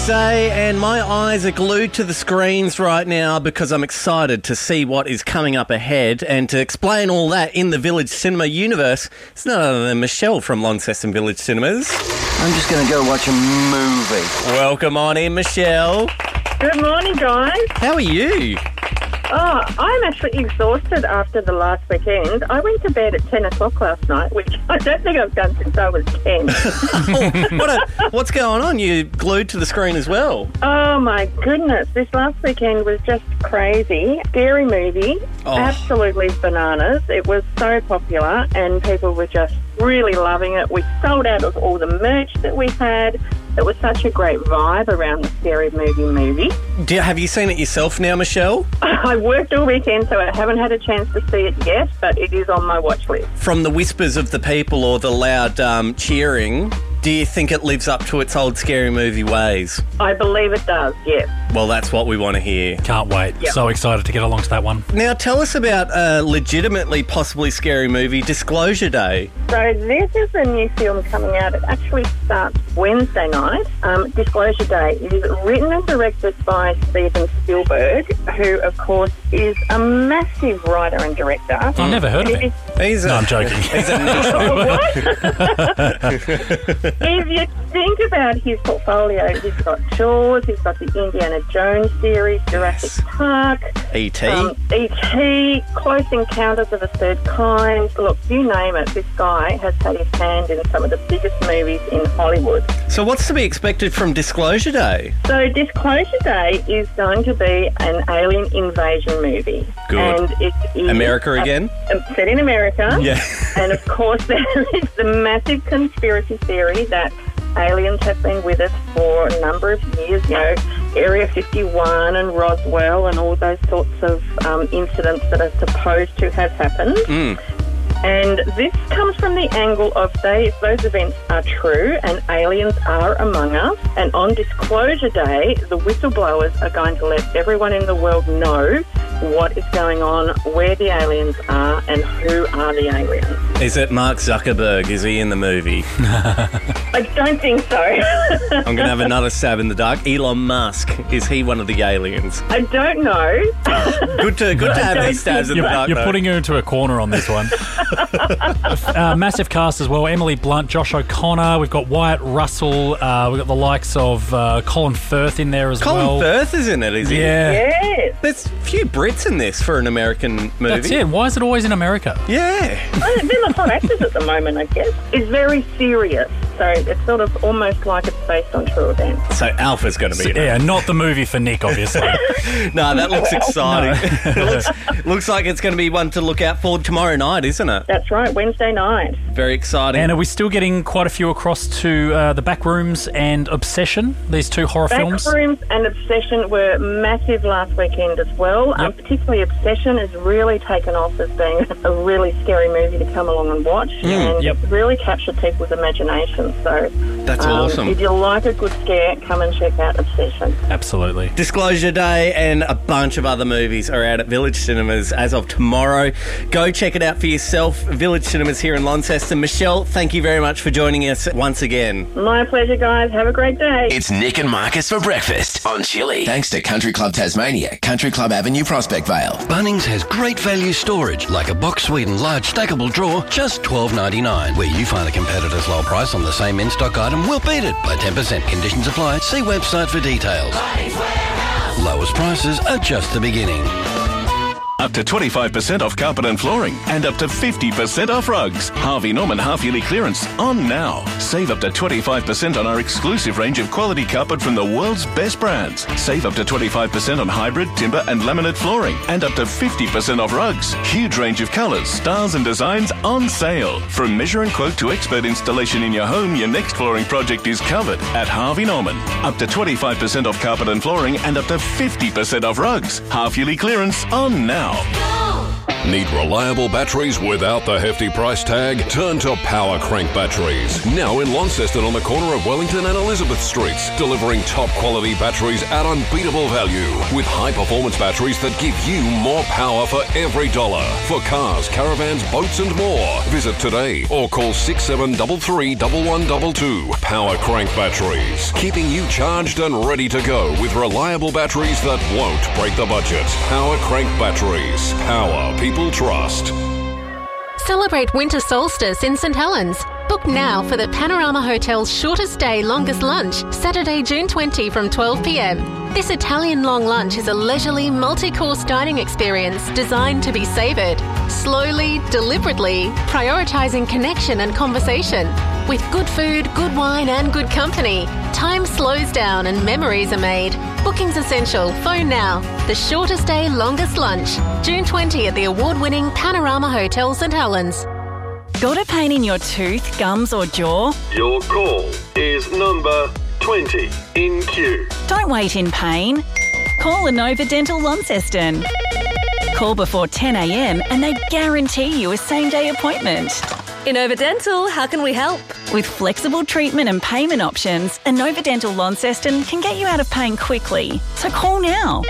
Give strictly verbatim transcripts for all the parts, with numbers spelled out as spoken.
Day, and my eyes are glued to the screens right now because I'm excited to see what is coming up ahead. And to explain all that in the Village Cinema universe, it's none other than Michelle from Launceston Village Cinemas. I'm just going to go watch a movie. Welcome on in, Michelle. Good morning, guys. How are you? Oh, I'm actually exhausted after the last weekend. I went to bed at ten o'clock last night, which I don't think I've done since I was ten. oh, what a, what's going on? You're glued to the screen as well. Oh, my goodness. This last weekend was just crazy. Scary movie. Oh. Absolutely bananas. It was so popular and people were just really loving it. We sold out of all the merch that we had. It was such a great vibe around the Scary Movie movie. Do you, have you seen it yourself now, Michelle? I worked all weekend, so I haven't had a chance to see it yet, but it is on my watch list. From the whispers of the people or the loud um, cheering, do you think it lives up to its old Scary Movie ways? I believe it does, yes. Well, that's what we want to hear. Can't wait. Yep. So excited to get along to that one. Now, tell us about a legitimately possibly scary movie, Disclosure Day. So this is a new film coming out. It actually starts Wednesday night. Um, Disclosure Day is written and directed by Steven Spielberg, who, of course, is a massive writer and director. I've never heard of him. He's a, No, I'm joking. He's a What? If you think about his portfolio, he's got Jaws, he's got the Indiana Jones series, Jurassic Yes. Park, E T um, E T, Close Encounters of a Third Kind. Look, you name it, this guy has had his hand in some of the biggest movies in Hollywood. So what's to be expected from Disclosure Day? So Disclosure Day is going to be an alien invasion movie. Good. And it is America again? Uh, set in America. Yeah. And of course there is the massive conspiracy theory that aliens have been with us for a number of years, you know, Area fifty-one and Roswell and all those sorts of um, incidents that are supposed to have happened. Mm. And this comes from the angle of they, those events are true and aliens are among us. And on Disclosure Day, the whistleblowers are going to let everyone in the world know what is going on, where the aliens are, and who are the aliens. Is it Mark Zuckerberg? Is he in the movie? I don't think so. I'm going to have another stab in the dark. Elon Musk. Is he one of the aliens? I don't know. Good to good to have don't these stabs in the You're, dark, you're though. putting her into a corner on this one. uh, massive cast as well. Emily Blunt, Josh O'Connor. We've got Wyatt Russell. Uh, we've got the likes of uh, Colin Firth in there as Colin well. Firth is in it, is he? Yeah. Yes. There's a few Brits in this for an American movie. That's it. Why is it always in America? Yeah. Well, they're the hot actors at the moment, I guess. It's very serious. So it's sort of almost like it's based on true events. So Alpha's going to be in it. Yeah, not the movie for Nick, obviously. No, that looks exciting. it looks, looks like it's going to be one to look out for tomorrow night, isn't it? That's right, Wednesday night. Very exciting. And are we still getting quite a few across to uh, The Backrooms and Obsession, these two horror films? Backrooms and Obsession were massive last weekend as well. Um, Yep. particularly Obsession has really taken off as being a really scary movie to come along and watch. and yep. it's really captured people's imagination. So That's um, awesome. if you like a good scare, come and check out Obsession. Absolutely. Disclosure Day and a bunch of other movies are out at Village Cinemas as of tomorrow. Go check it out for yourself. Village Cinemas here in Launceston. Michelle, thank you very much for joining us once again. My pleasure, guys. Have a great day. It's Nick and Marcus for breakfast on Chili. Thanks to Country Club Tasmania, Country Club Avenue, Prospect Vale. Bunnings has great value storage, like a box Sweden large stackable drawer, just twelve ninety-nine. Where you find a competitor's low price on the same in-stock item, we'll beat it by ten percent. Conditions apply. See website for details. Lowest prices are just the beginning. Up to twenty-five percent off carpet and flooring and up to fifty percent off rugs. Harvey Norman half-yearly clearance on now. Save up to twenty-five percent on our exclusive range of quality carpet from the world's best brands. Save up to twenty-five percent on hybrid, timber and laminate flooring and up to fifty percent off rugs. Huge range of colours, styles and designs on sale. From measure and quote to expert installation in your home, your next flooring project is covered at Harvey Norman. Up to twenty-five percent off carpet and flooring and up to fifty percent off rugs. Half-yearly clearance on now. Go! Need reliable batteries without the hefty price tag? Turn to Power Crank Batteries. Now in Launceston on the corner of Wellington and Elizabeth Streets, delivering top quality batteries at unbeatable value with high performance batteries that give you more power for every dollar. For cars, caravans, boats and more. Visit today or call six seven three three, one one two two. Power Crank Batteries. Keeping you charged and ready to go with reliable batteries that won't break the budget. Power Crank Batteries. Power people trust. Celebrate winter solstice in St Helens. Book now for the Panorama Hotel's shortest day, longest lunch, Saturday, June twentieth from twelve p m. This Italian long lunch is a leisurely, multi-course dining experience designed to be savoured slowly, deliberately, prioritising connection and conversation. With good food, good wine and good company, time slows down and memories are made. Bookings essential. Phone now. The shortest day, longest lunch, June twentieth at the award-winning Panorama Hotel St Helens. Got a pain in your tooth, gums or jaw? Your call is number twenty in queue. Don't wait in pain. Call Inova Dental Launceston. Call before ten a m and they guarantee you a same-day appointment. Inova Dental, how can we help? With flexible treatment and payment options, Inova Dental Launceston can get you out of pain quickly. So call now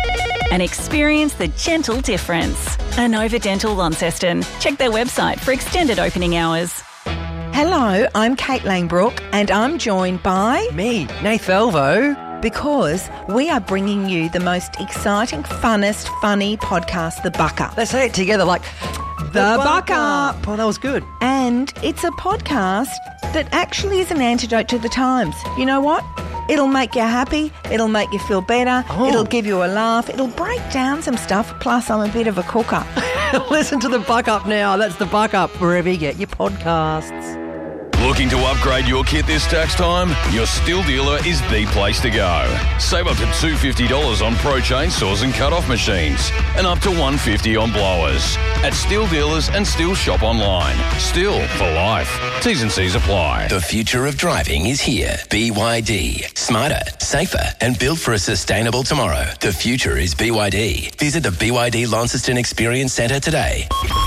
and experience the gentle difference. Inova Dental Launceston. Check their website for extended opening hours. Hello, I'm Kate Langbrook and I'm joined by... Me, Nath Velvo. Because we are bringing you the most exciting, funnest, funny podcast, The Buck Up. Let's say it together like... The, the Buck, Buck Up. Up. Oh, that was good. And it's a podcast that actually is an antidote to the times. You know what? It'll make you happy. It'll make you feel better. Oh. It'll give you a laugh. It'll break down some stuff. Plus, I'm a bit of a cooker. Listen to The Buck Up now. That's The Buck Up, wherever you get your podcasts. Looking to upgrade your kit this tax time? Your Stihl dealer is the place to go. Save up to two hundred fifty dollars on pro chainsaws and cut-off machines and up to one hundred fifty dollars on blowers. At Stihl dealers and Stihl shop online. Stihl for life. T's and C's apply. The future of driving is here. B Y D. Smarter, safer and built for a sustainable tomorrow. The future is B Y D. Visit the B Y D Launceston Experience Centre today.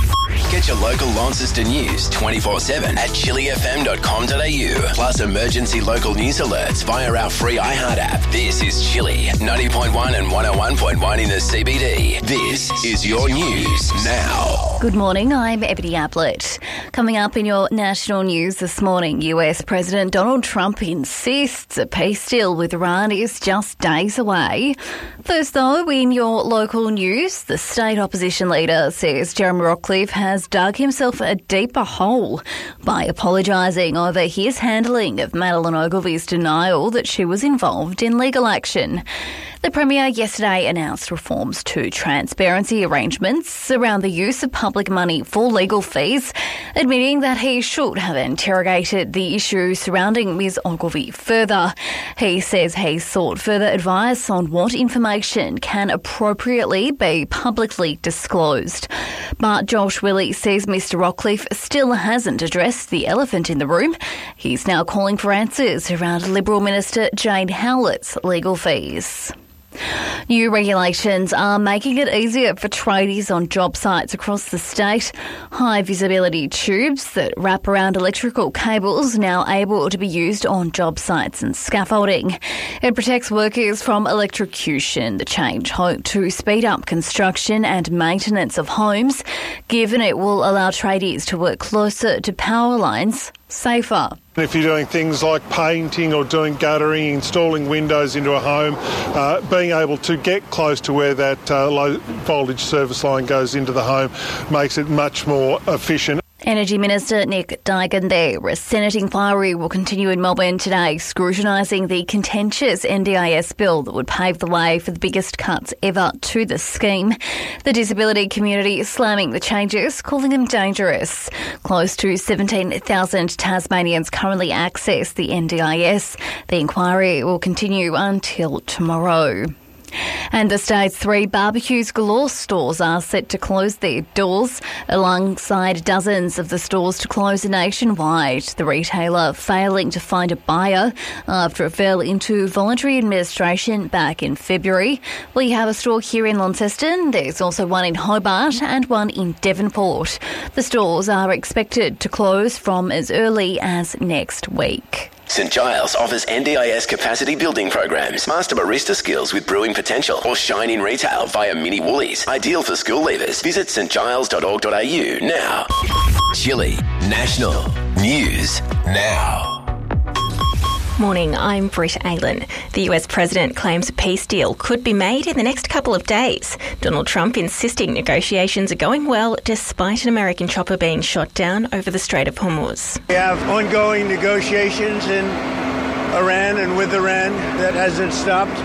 Get your local Launceston news twenty-four seven at chili f m dot com dot a u. Plus emergency local news alerts via our free iHeart app. This is Chili, ninety point one and one oh one point one in the C B D. This is your news now. Good morning, I'm Ebony Ablett. Coming up in your national news this morning, U S President Donald Trump insists a peace deal with Iran is just days away. First though, in your local news, the state opposition leader says Jeremy Rockcliffe has dug himself a deeper hole by apologising over his handling of Madeleine Ogilvy's denial that she was involved in legal action. The Premier yesterday announced reforms to transparency arrangements around the use of public money for legal fees, admitting that he should have interrogated the issue surrounding Miz Ogilvy further. He says he sought further advice on what information can appropriately be publicly disclosed. But Josh Willey says Mr Rockcliffe still hasn't addressed the elephant in the room. He's now calling for answers around Liberal Minister Jane Howlett's legal fees. New regulations are making it easier for tradies on job sites across the state. High visibility tubes that wrap around electrical cables now able to be used on job sites and scaffolding. It protects workers from electrocution. The change hoped to speed up construction and maintenance of homes, given it will allow tradies to work closer to power lines safer. If you're doing things like painting or doing guttering, installing windows into a home, uh, being able to get close to where that uh, low voltage service line goes into the home makes it much more efficient. Energy Minister Nick Daigan there. A Senate inquiry will continue in Melbourne today, scrutinising the contentious N D I S bill that would pave the way for the biggest cuts ever to the scheme. The disability community is slamming the changes, calling them dangerous. Close to seventeen thousand Tasmanians currently access the N D I S. The inquiry will continue until tomorrow. And the state's three Barbecues Galore stores are set to close their doors, alongside dozens of the stores to close nationwide. The retailer failing to find a buyer after it fell into voluntary administration back in February. We have a store here in Launceston. There's also one in Hobart and one in Devonport. The stores are expected to close from as early as next week. St Giles offers N D I S capacity building programs, master barista skills with brewing potential, or shine in retail via Mini Woolies. Ideal for school leavers. Visit st giles dot org dot a u now. Chile National News Now. Morning, I'm Britt Aylan. The U S president claims a peace deal could be made in the next couple of days. Donald Trump insisting negotiations are going well despite an American chopper being shot down over the Strait of Hormuz. We have ongoing negotiations in Iran and with Iran that hasn't stopped.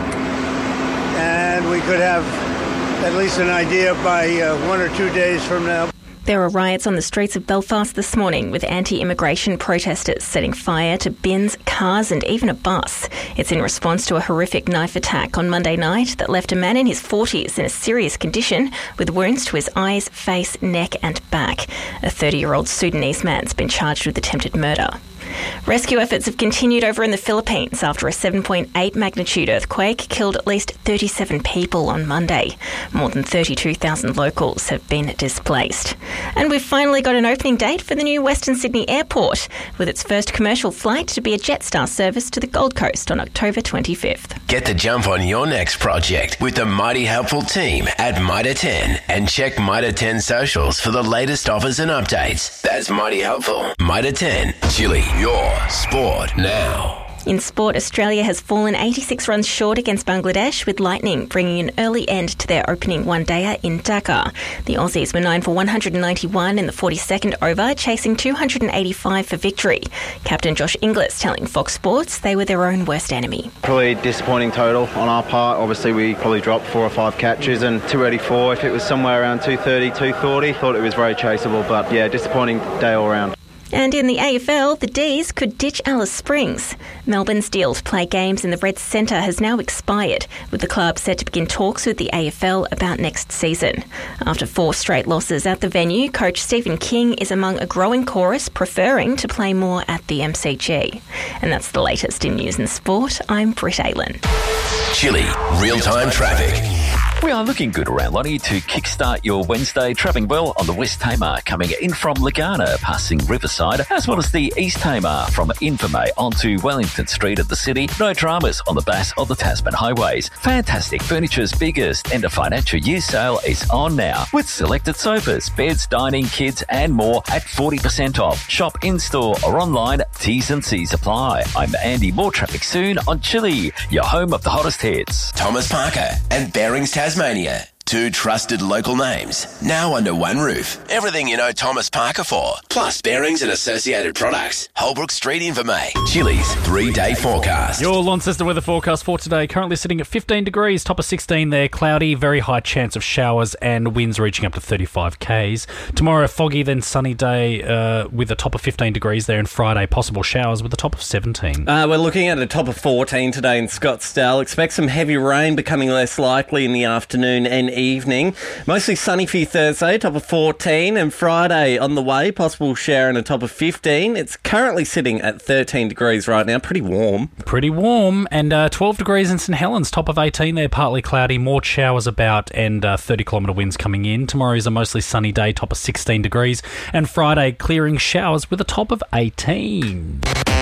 And we could have at least an idea by uh, one or two days from now. There were riots on the streets of Belfast this morning with anti-immigration protesters setting fire to bins, cars and even a bus. It's in response to a horrific knife attack on Monday night that left a man in his forties in a serious condition with wounds to his eyes, face, neck and back. A thirty-year-old Sudanese man's been charged with attempted murder. Rescue efforts have continued over in the Philippines after a seven point eight magnitude earthquake killed at least thirty-seven people on Monday. More than thirty-two thousand locals have been displaced. And we've finally got an opening date for the new Western Sydney Airport, with its first commercial flight to be a Jetstar service to the Gold Coast on October twenty-fifth. Get the jump on your next project with the mighty helpful team at Mitre ten and check Mitre ten socials for the latest offers and updates. That's mighty helpful. Mitre ten, Chile, your sport now. In sport, Australia has fallen eighty-six runs short against Bangladesh, with Lightning bringing an early end to their opening one-dayer in Dhaka. The Aussies were nine for one hundred ninety-one in the forty-second over, chasing two hundred eighty-five for victory. Captain Josh Inglis telling Fox Sports they were their own worst enemy. Probably disappointing total on our part. Obviously, we probably dropped four or five catches, and two eighty-four, if it was somewhere around two thirty, two forty, thought it was very chaseable, but yeah, disappointing day all round. And in the A F L, the D's could ditch Alice Springs. Melbourne's deal to play games in the Red Centre has now expired, with the club set to begin talks with the A F L about next season. After four straight losses at the venue, coach Stephen King is among a growing chorus preferring to play more at the M C G. And that's the latest in news and sport. I'm Britt Aylan. Chile real-time traffic. We are looking good around Lonnie to kickstart your Wednesday. Travelling well on the West Tamar, coming in from Lagana, passing Riverside, as well as the East Tamar from Invermay onto Wellington Street at the city. No dramas on the Bass or the Tasman highways. Fantastic Furniture's biggest end of financial year sale is on now, with selected sofas, beds, dining, kids and more at forty percent off. Shop in-store or online. T's and C's apply. I'm Andy. More traffic soon on Chile, your home of the hottest hits. Thomas Parker and Bearings Tasmania. Two trusted local names, now under one roof. Everything you know Thomas Parker for, plus bearings and associated products. Holbrook Street, Invermay. Chile's three-day forecast. Your Launceston weather forecast for today, currently sitting at fifteen degrees, top of sixteen there, cloudy, very high chance of showers and winds reaching up to thirty-five kays. Tomorrow, a foggy then sunny day uh, with a top of fifteen degrees there, and Friday, possible showers with a top of seventeen. Uh, we're looking at a top of fourteen today in Scottsdale. Expect some heavy rain becoming less likely in the afternoon and evening. Mostly sunny for you Thursday, top of fourteen, and Friday on the way, possible shower and a top of fifteen. It's currently sitting at thirteen degrees right now, pretty warm. Pretty warm, and uh, twelve degrees in St Helens, top of eighteen there, partly cloudy, more showers about and uh, thirty kilometre winds coming in. Tomorrow is a mostly sunny day, top of sixteen degrees, and Friday clearing showers with a top of eighteen.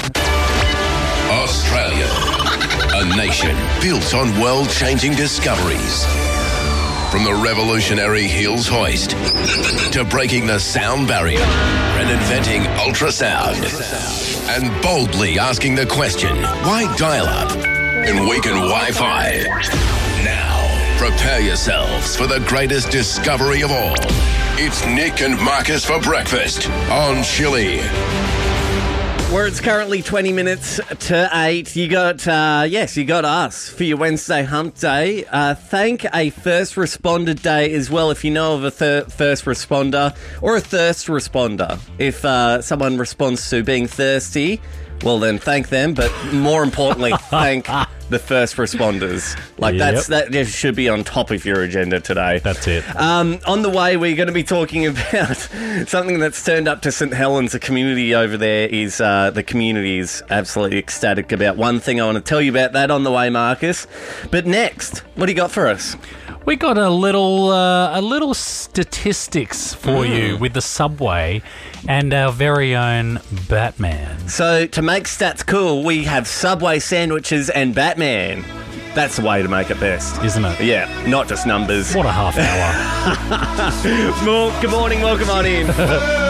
Australia, a nation built on world-changing discoveries. From the revolutionary Hills hoist to breaking the sound barrier and inventing ultrasound and boldly asking the question, why dial-up and weaken Wi-Fi? Now, prepare yourselves for the greatest discovery of all. It's Nick and Marcus for breakfast on Chile. Where it's currently twenty minutes to eight, you got, uh, yes, you got us for your Wednesday hump day. Uh, thank a first responder day as well if you know of a thir- first responder or a thirst responder. If uh, someone responds to being thirsty, Well, then thank them, but more importantly, thank the first responders. Like, Yep. that's that just should be on top of your agenda today. That's it. Um, on the way, we're going to be talking about something that's turned up to St Helens. The community over there is, uh, the community is absolutely ecstatic about one thing. I want to tell you about that on the way, Marcus. But next, what do you got for us? We got a little, uh, a little statistics for Mm. you with the subway and our very own Batman. So, to make stats cool, we have Subway sandwiches and Batman. That's the way to make it best. Isn't it? Yeah, not just numbers. What a half hour. Well, good morning, welcome on in.